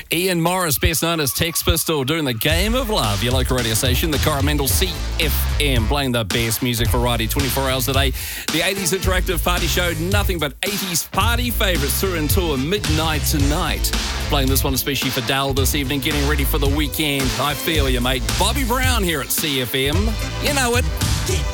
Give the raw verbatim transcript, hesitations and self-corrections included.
Ian Morris, best known as Tex Pistol, doing the Game of Love, your local radio station, the Coromandel C F M, playing the best music variety twenty-four hours a day. The eighties interactive party show, nothing but eighties party favourites through until midnight tonight. Playing this one especially for Dal this evening, getting ready for the weekend. I feel you, mate. Bobby Brown here at C F M. You know it.